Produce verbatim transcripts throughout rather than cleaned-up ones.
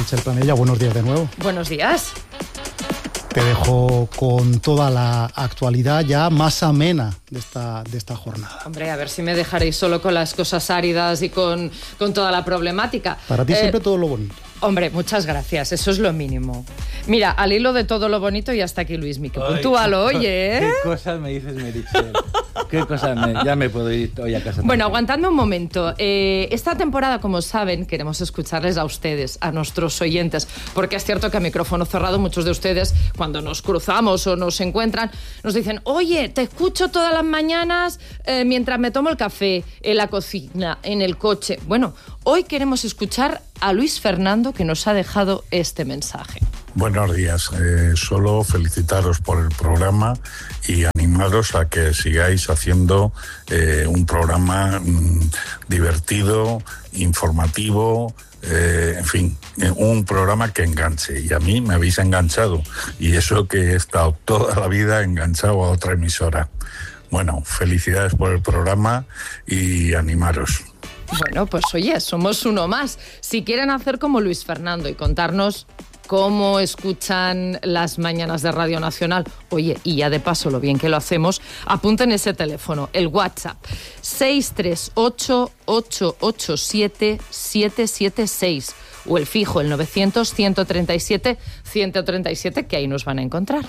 Meritxell Planella, buenos días de nuevo. Buenos días. Te dejo con toda la actualidad ya más amena de esta, de esta jornada. Hombre, a ver si me dejaréis solo con las cosas áridas y con, con toda la problemática. Para ti eh, siempre todo lo bonito. Hombre, muchas gracias, eso es lo mínimo. Mira, al hilo de todo lo bonito y hasta aquí, Luismi, que puntúalo, oye, ¿eh? ¿Qué cosas me dices, Meritxell? ¿Qué cosas me... Ya me puedo ir hoy a casa. Bueno, aguantadme un momento. Eh, esta temporada, como saben, queremos escucharles a ustedes, a nuestros oyentes, porque es cierto que a micrófono cerrado muchos de ustedes, cuando nos cruzamos o nos encuentran, nos dicen, oye, te escucho todas las mañanas eh, mientras me tomo el café, en la cocina, en el coche. Bueno, hoy queremos escuchar a Luis Fernando, que nos ha dejado este mensaje. Buenos días, eh, solo felicitaros por el programa y animaros a que sigáis haciendo eh, un programa mmm, divertido, informativo, eh, en fin, eh, un programa que enganche, y a mí me habéis enganchado, y eso que he estado toda la vida enganchado a otra emisora. Bueno, felicidades por el programa y animaros. Bueno, pues oye, somos uno más. Si quieren hacer como Luis Fernando y contarnos cómo escuchan las mañanas de Radio Nacional, oye, y ya de paso lo bien que lo hacemos, apunten ese teléfono, el WhatsApp, seis tres ocho, ocho ocho siete, siete siete seis, o el fijo, el novecientos, ciento treinta y siete, ciento treinta y siete, que ahí nos van a encontrar.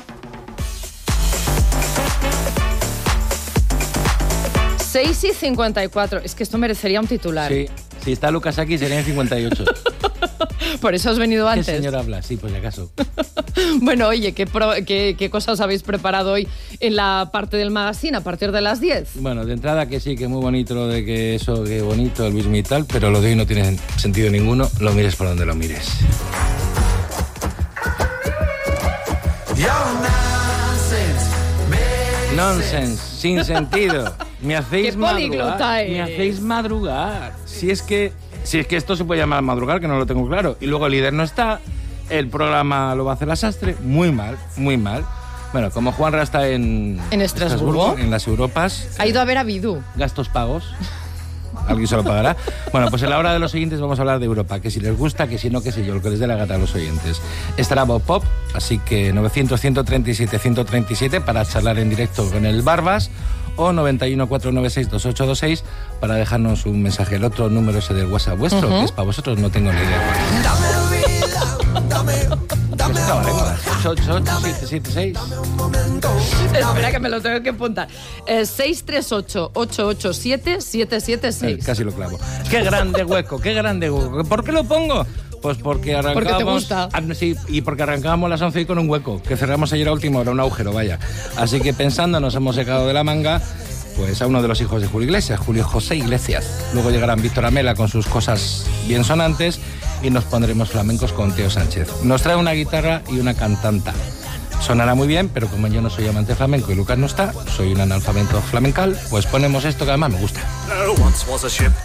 seis y cincuenta y cuatro. Es que esto merecería un titular. Sí, si está Lucas aquí serían cincuenta y ocho. Por eso has venido antes. ¿Qué señor habla? Sí, por si acaso. Bueno, oye, ¿qué, pro, qué, ¿qué cosas habéis preparado hoy en la parte del magazine a partir de las diez? Bueno, de entrada que sí, que muy bonito lo de que eso, que bonito el Luismi y tal, pero lo de hoy no tiene sentido ninguno, lo mires por donde lo mires. Nonsense, sin sentido. Me hacéis madrugar. Me hacéis madrugar. Si es que, si es que esto se puede llamar madrugar, que no lo tengo claro. Y luego el líder no está, el programa lo va a hacer la Sastre. Muy mal, muy mal. Bueno, como Juanra está en... ¿En Estrasburgo? Estrasburgo, en las Europas. Ha ido a ver a Bidú. Gastos pagos. Alguien se lo pagará. Bueno, pues en la hora de los oyentes vamos a hablar de Europa, que si les gusta, que si no, que sé yo, lo que les dé la gata a los oyentes. Estará Bob Pop, así que novecientos, ciento treinta y siete, ciento treinta y siete para charlar en directo con el Barbas, o noventa y uno, cuatrocientos noventa y seis, veintiocho veintiséis para dejarnos un mensaje. El otro número es el del WhatsApp vuestro, uh-huh. que es para vosotros, no tengo ni idea. Dame vida, dame, dame ocho ocho ocho, siete siete seis. Espera que me lo tengo que apuntar. Eh, seis tres ocho, ocho ocho siete, siete siete seis. Eh, casi lo clavo. Qué grande hueco, qué grande hueco. ¿Por qué lo pongo? Pues porque arrancamos... Porque te gusta. Ah, sí, y porque arrancábamos las once y con un hueco, que cerramos ayer a última hora, un agujero, vaya. Así que pensando, nos hemos sacado de la manga pues a uno de los hijos de Julio Iglesias, Julio José Iglesias. Luego llegarán Víctor Amela con sus cosas bien sonantes y nos pondremos flamencos con Teo Sánchez. Nos trae una guitarra y una cantanta. Sonará muy bien, pero como yo no soy amante flamenco y Lucas no está, soy un analfabeto flamencal, pues ponemos esto que además me gusta.